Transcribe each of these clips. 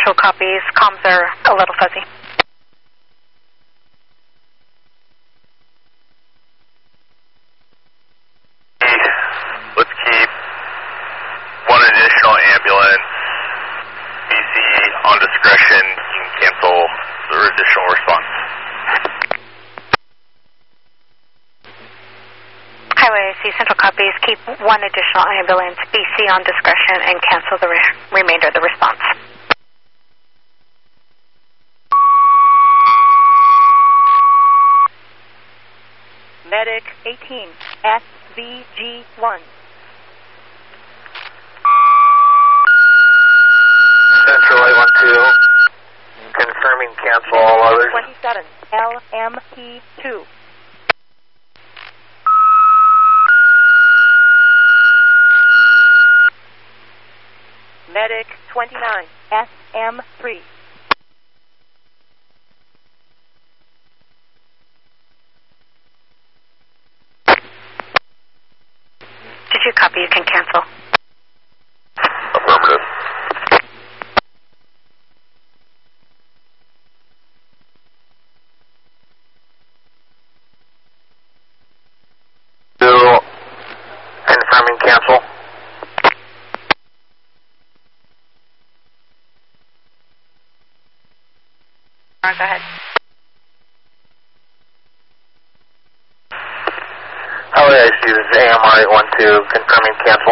Central copies. Comms are a little fuzzy. Let's keep one additional ambulance. BC on discretion. You can cancel the additional response. Highway AC Central copies. Keep one additional ambulance. BC on discretion and cancel the remainder of the response. Medic 18, SVG1. Central 812, confirming cancel all others. 27, LMP2. Medic 29, SM3. Did you copy? You can cancel. Affirmative. Confirming cancel. Go ahead. Highway IC, this is AMR 812, confirming cancel.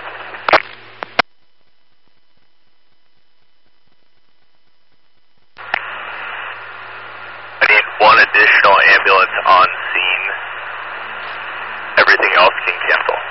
I need one additional ambulance on scene. Everything else can cancel.